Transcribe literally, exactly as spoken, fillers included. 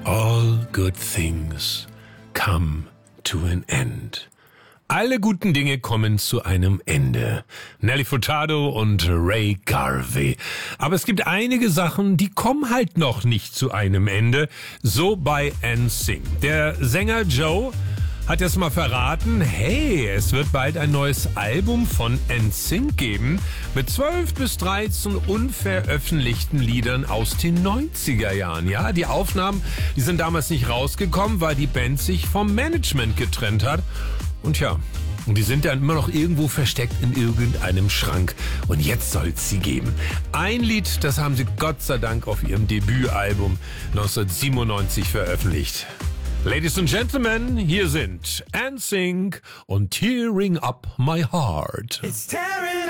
All good things come to an end. Alle guten Dinge kommen zu einem Ende. Nelly Furtado und Ray Garvey. Aber es gibt einige Sachen, die kommen halt noch nicht zu einem Ende. So bei N Sync. Der Sänger Joe hat jetzt mal verraten, hey, es wird bald ein neues Album von N Sync geben mit zwölf bis dreizehn unveröffentlichten Liedern aus den neunziger Jahren. Ja, die Aufnahmen, die sind damals nicht rausgekommen, weil die Band sich vom Management getrennt hat. Und ja, und die sind dann immer noch irgendwo versteckt in irgendeinem Schrank. Und jetzt soll es sie geben. Ein Lied, das haben sie Gott sei Dank auf ihrem Debütalbum neunzehnhundertsiebenundneunzig veröffentlicht. Ladies and Gentlemen, hier sind N Sync und Tearing Up My Heart.